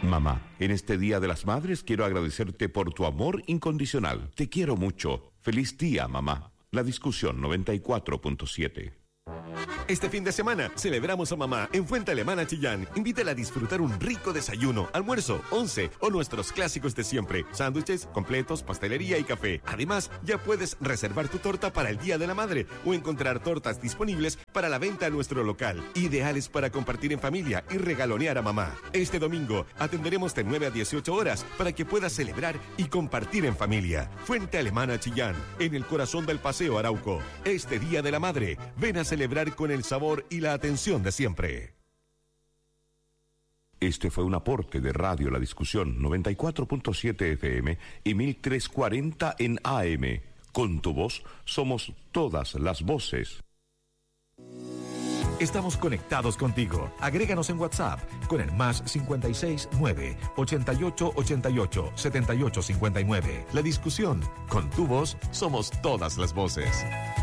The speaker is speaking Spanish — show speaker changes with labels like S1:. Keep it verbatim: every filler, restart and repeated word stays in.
S1: Mamá, en este Día de las Madres quiero agradecerte por tu amor incondicional. Te quiero mucho. Feliz día, mamá. La Discusión noventa y cuatro punto siete.
S2: Este fin de semana celebramos a mamá en Fuente Alemana Chillán. Invítala a disfrutar un rico desayuno, almuerzo, once o nuestros clásicos de siempre. Sándwiches, completos, pastelería y café. Además, ya puedes reservar tu torta para el Día de la Madre o encontrar tortas disponibles para la venta a nuestro local. Ideales para compartir en familia y regalonear a mamá. Este domingo atenderemos de nueve a dieciocho horas para que puedas celebrar y compartir en familia. Fuente Alemana Chillán, en el corazón del Paseo Arauco. Este Día de la Madre, ven a celebrar con el sabor y la atención de siempre.
S1: Este fue un aporte de Radio La Discusión noventa y cuatro punto siete F M y mil trescientos cuarenta en A M. Con tu voz somos todas las voces.
S3: Estamos conectados contigo. Agréganos en WhatsApp con el más cincuenta y seis nueve ochenta y ocho ochenta y ocho setenta y ocho cincuenta y nueve. La Discusión. Con tu voz somos todas las voces.